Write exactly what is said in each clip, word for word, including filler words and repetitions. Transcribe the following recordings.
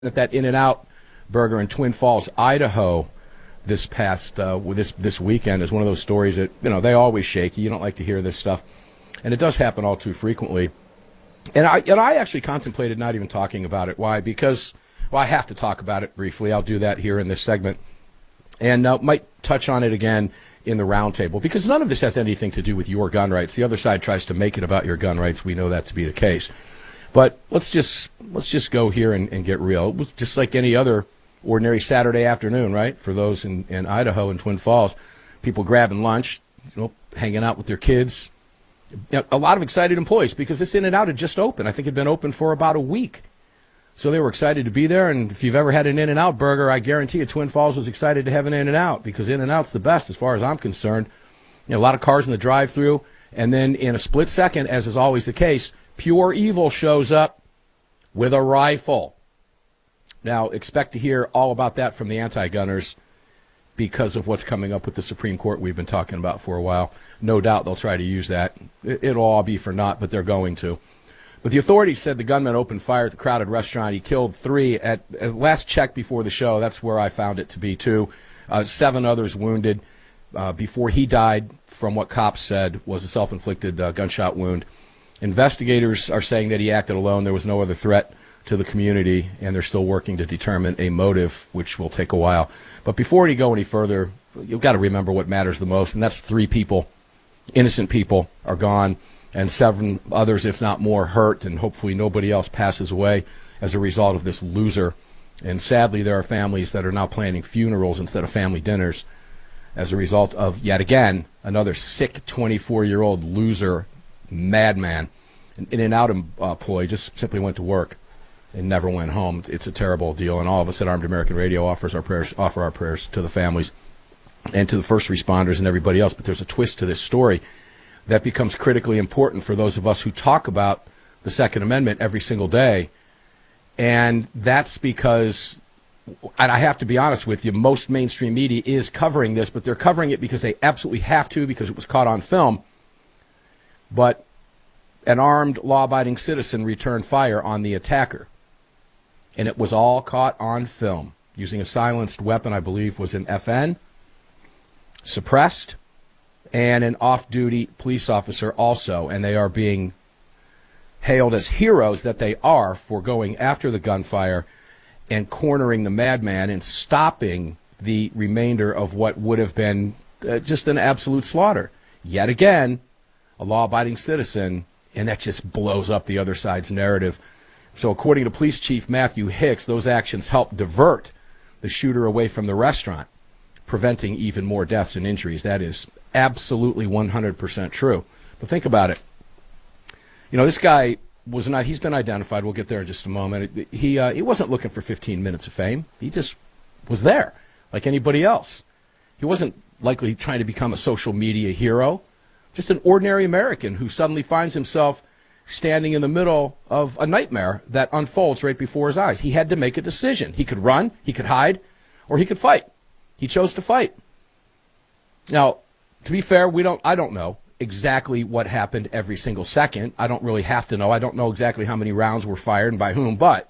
at that In-N-Out Burger in Twin Falls, Idaho, this past uh, this this weekend is one of those stories that, you know, they always shake you. You don't like to hear this stuff, and it does happen all too frequently. And I and I actually contemplated not even talking about it. Why? Because, well, I have to talk about it briefly. I'll do that here in this segment, and uh, might touch on it again in the roundtable, because none of this has anything to do with your gun rights. The other side tries to make it about your gun rights. We know that to be the case. But let's just let's just go here and, and get real. It was just like any other ordinary Saturday afternoon, right? For those in, in Idaho and Twin Falls, people grabbing lunch, you know, hanging out with their kids. You know, a lot of excited employees, because this In-N-Out had just opened. I think it had been open for about a week. So they were excited to be there. And if you've ever had an In-N-Out burger, I guarantee you Twin Falls was excited to have an In-N-Out, because In-N-Out's the best as far as I'm concerned. You know, a lot of cars in the drive-thru, and then in a split second, as is always the case, Pure Evil shows up with a rifle. Now, expect to hear all about that from the anti-gunners, because of what's coming up with the Supreme Court we've been talking about for a while. No doubt they'll try to use that. It'll all be for naught, but they're going to. But the authorities said the gunman opened fire at the crowded restaurant. He killed three. At, at last check before the show, that's where I found it to be, too. Uh, seven others wounded. Uh, before he died, from what cops said, was a self-inflicted uh, gunshot wound. Investigators are saying that he acted alone. There was no other threat to the community, and they're still working to determine a motive, which will take a while. But before you go any further, you've got to remember what matters the most, and that's three people, innocent people, are gone, and seven others, if not more, hurt, and hopefully nobody else passes away as a result of this loser. And sadly, there are families that are now planning funerals instead of family dinners as a result of, yet again, another sick twenty-four-year-old loser madman, an In-N-Out employee, just simply went to work and never went home. It's a terrible deal, and all of us at Armed American Radio offers our prayers, offer our prayers to the families and to the first responders and everybody else. But there's a twist to this story that becomes critically important for those of us who talk about the Second Amendment every single day, and that's because, and I have to be honest with you, most mainstream media is covering this, but they're covering it because they absolutely have to, because it was caught on film. But an armed, law-abiding citizen returned fire on the attacker, and it was all caught on film, using a silenced weapon, I believe was an F N, suppressed, and an off-duty police officer also, and they are being hailed as heroes that they are for going after the gunfire and cornering the madman and stopping the remainder of what would have been uh, just an absolute slaughter. Yet again, a law-abiding citizen, and that just blows up the other side's narrative. So according to Police Chief Matthew Hicks, those actions helped divert the shooter away from the restaurant, preventing even more deaths and injuries. That is absolutely one hundred percent true. But think about it. You know, this guy was not, he's been identified. We'll get there in just a moment. He, uh, he wasn't looking for fifteen minutes of fame. He just was there like anybody else. He wasn't likely trying to become a social media hero. Just an ordinary American who suddenly finds himself standing in the middle of a nightmare that unfolds right before his eyes. He had to make a decision. He could run, he could hide, or he could fight. He chose to fight. Now, to be fair, we don't. I don't know exactly what happened every single second. I don't really have to know. I don't know exactly how many rounds were fired and by whom, but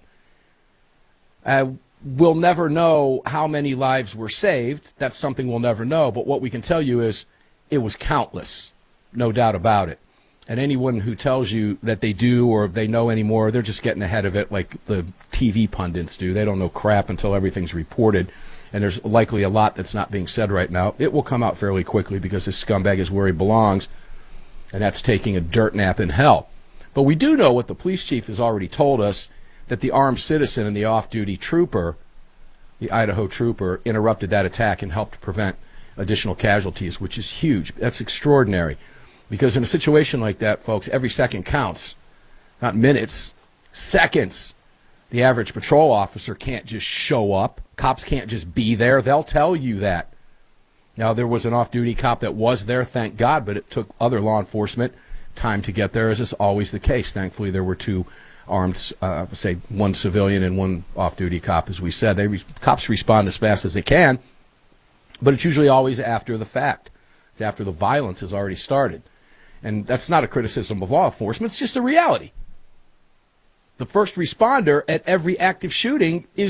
uh, we'll never know how many lives were saved. That's something we'll never know. But what we can tell you is it was countless. No doubt about it. And anyone who tells you that they do or they know anymore, they're just getting ahead of it like the T V pundits do. They don't know crap until everything's reported. And there's likely a lot that's not being said right now. It will come out fairly quickly, because this scumbag is where he belongs, and that's taking a dirt nap in hell. But we do know what the police chief has already told us, that the armed citizen and the off-duty trooper, the Idaho trooper, interrupted that attack and helped prevent additional casualties, which is huge. That's extraordinary. Because in a situation like that, folks, every second counts. Not minutes, seconds. The average patrol officer can't just show up. Cops can't just be there. They'll tell you that. Now, there was an off-duty cop that was there, thank God, but it took other law enforcement time to get there, as is always the case. Thankfully, there were two armed, uh, say, one civilian and one off-duty cop, as we said. They re- cops respond as fast as they can, but it's usually always after the fact. It's after the violence has already started. And that's not a criticism of law enforcement. It's just a reality. the first responder at every active shooting is